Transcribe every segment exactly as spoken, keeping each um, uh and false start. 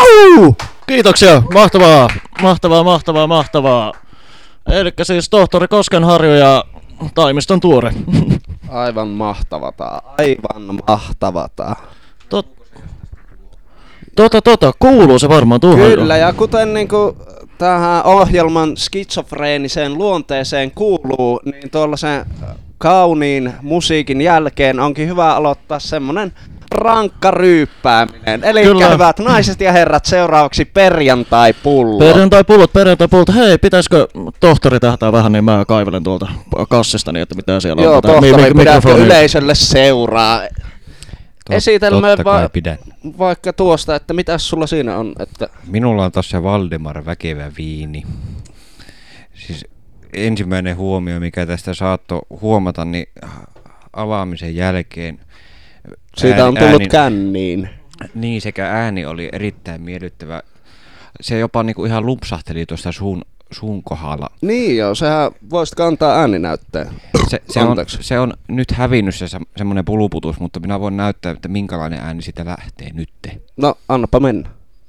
Au! Kiitoksia, mahtavaa, mahtavaa, mahtavaa, mahtavaa. Elikkä siis tohtori Koskenharju ja Taimiston Tuore. Aivan mahtavata, aivan mahtavata. Tot, tota, tota, kuuluu se varmaan tuohon. Kyllä, ja kuten niinku tähän ohjelman skitsofreeniseen luonteeseen kuuluu, niin tuollaisen kauniin musiikin jälkeen onkin hyvä aloittaa semmonen rankka ryyppääminen. Eli hyvät naiset ja herrat, seuraavaksi perjantai-pullo. Perjantai-pullot, perjantai-pullot. Hei, pitäisikö tohtori tähtää vähän, niin mä kaivelen tuolta kassista, niin että mitä siellä Joo, on. Joo, tohtori, pidätkö yleisölle seuraa? Esitelmä va- vaikka tuosta, että mitäs sulla siinä on? Että minulla on tossa Valdemar Väkevä viini. Siis ensimmäinen huomio, mikä tästä saattoi huomata, niin avaamisen jälkeen siitä ääni, on tullut ääni, känniin. Niin, sekä ääni oli erittäin miellyttävä. Se jopa niinku ihan lumpsahteli tuosta suun, suun kohdalla. Niin joo, sehän voisit kantaa ääninäytteen. Se, se, on, se on nyt hävinnyt se semmoinen puluputus, mutta minä voin näyttää, että minkälainen ääni siitä lähtee nytte. No, annapa mennä.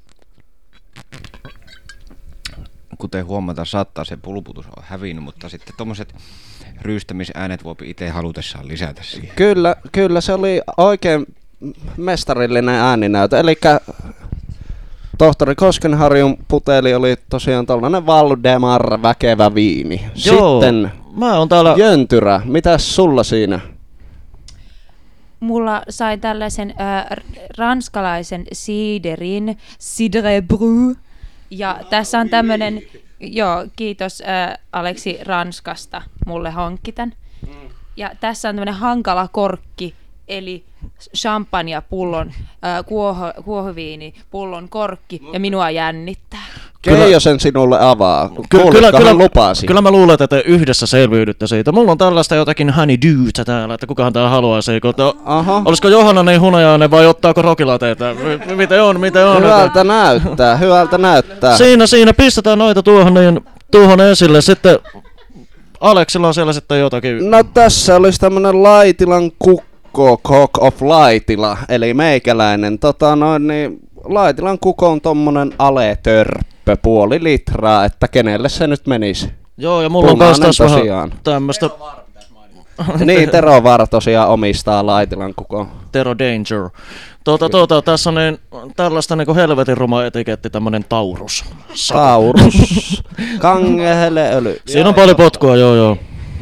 Kuten huomataan, saattaa se puluputus on hävinnyt, mutta sitten tommoset ryystämisäänet voi itse halutessaan lisätä siihen. Kyllä, kyllä se oli oikein mestarillinen ääninäytö. Elikkä tohtori Koskenharjun puteli oli tosiaan tällainen Valdemar Väkevä viini. Joo, sitten mä oon täällä Jöntyrä, mitäs sulla siinä? Mulla sai tällaisen äh, ranskalaisen siiderin, Cidre Bru. Ja tässä on tämmönen, joo, kiitos äh, Aleksi Ranskasta, mulle hankki tän. Ja tässä on tämmönen hankala korkki, eli champagnepullon, äh, kuoho, kuohuviini, pullon korkki, ja minua jännittää. Keijo sen sinulle avaa. Ky- kyllä, kyllä, lupasi. Kyllä mä luulen, että te yhdessä selviydytte siitä. Mulla on tällaista jotakin honeydewtä täällä, että kukahan tää haluaisi. Aha. Olisiko Johanna niin hunajainen vai ottaako rokilateita? M- miten on, miten on? Hyvältä näyttää, hyvältä näyttää. Siinä, siinä pistetään noita tuohon, niin, tuohon esille. Sitten Aleksilla on siellä sitten jotakin. No tässä olisi tämmönen Laitilan kukko, Cock of Laitila, eli meikäläinen. Tota noin, niin Laitilan kukko on tommonen aletörppö, puoli litraa, että kenelle se nyt menisi. Joo, ja mulla Punainen on kans taas tosiaan. vähän tämmöstä. Niin, Tero Vaara tosiaan omistaa Laitilan kukon. Tero Danger. Tuota, tuota, tässä on niin, tällaista niinku helvetin ruma etiketti, tämmönen Taurus. Taurus. Kangeheleöljy. Siinä on paljon potkua, joo joo.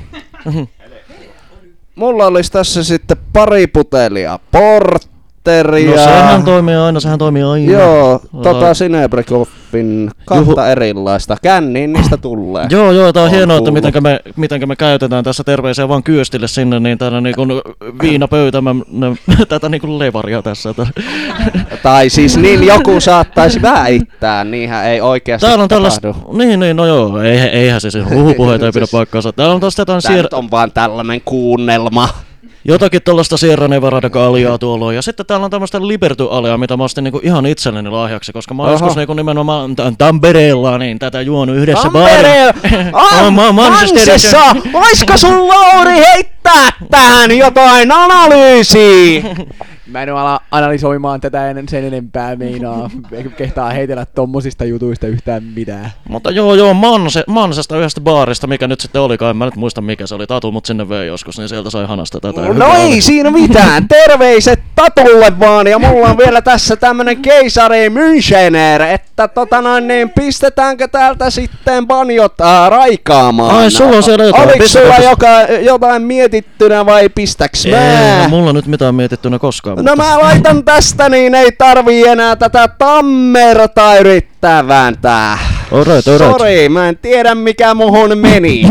Mulla olisi tässä sitten pari putelia portteria. No sehän toimii aina, sehän toimii aina. Joo, tota Sinebrekoffin kahta Juhu. erilaista. Känniin niistä tulee. Joo, joo, tää on, on hienoa, että mitenkä me, mitenkä me käytetään tässä terveisiä vaan Kyöstille sinne, niin täällä niinku viinapöytä, mä, tätä niinku levaria tässä. Tai siis niin joku saattaisi väittää, niinhän ei oikeasti täällä on tapahdu. Tällaista, niin, niin, no joo, eihän, eihän se siis huhupuheita ei pidä paikkaansa. Täällä on tosta jotain siir... on vaan tällainen kuunnelma. Jotakin tollaista Sierra Nevada-aliaa tuolla on. Ja sitten täällä on tämmöistä Liberty-aliaa, mitä mä ostin niinku ihan itselleni lahjaksi, koska mä oon joskus niinku nimenomaan Tampereella niin tätä juonut yhdessä Tampereella! Ah, Mansessa! Voisiko sun Lauri heittää tähän jotain analyysiä? Mä en ala analysoimaan tätä ennen sen enempää meinaa. Eikä kehtaa heitellä tommosista jutuista yhtään mitään. Mutta joo joo, Manse, Mansesta yhdestä baarista, mikä nyt sitten olikaan, en mä nyt muista mikä se oli. Tatu mut sinne vei joskus, niin sieltä sai hanasta tätä. No ei siinä mitään, terveiset Tatulle vaan, ja mulla on vielä tässä tämmönen keisari Münchener, että tota noin niin, pistetäänkö täältä sitten banjot äh, raikaamaan? Ai sulla on siellä jotain. Oliko sulla joka, jotain mietittynä vai pistäks mä? Ei, no mulla nyt mitään mietittynä koskaan. No mä laitan tästä, niin ei tarvii enää tätä tammerta yrittää vääntää. Alright, alright. Sori, mä en tiedä mikä muhun meni.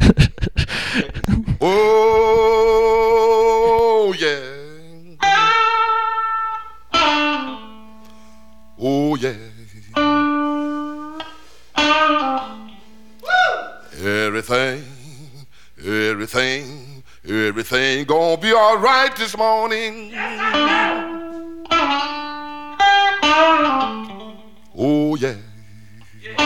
Oh yeah. Oh yeah. Everything, everything, everything gonna be all right this morning. Oh yeah.